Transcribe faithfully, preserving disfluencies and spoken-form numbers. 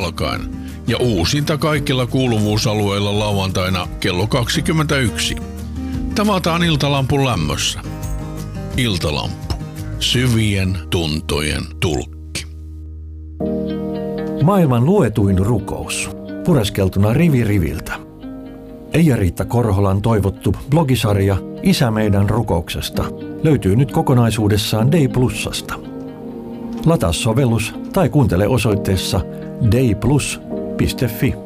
alkaen ja uusinta kaikilla kuuluvuusalueilla lauantaina kello kaksikymmentäyksi. Tavataan Iltalampun lämmössä. Iltalamppu. Syvien tuntojen tulkki. Maailman luetuin rukous. Pureskeltuna rivi riviltä. Eija-Riitta Korholan toivottu blogisarja Isä meidän rukouksesta löytyy nyt kokonaisuudessaan Dei Plusasta. Lataa sovellus tai kuuntele osoitteessa dei plus piste fi.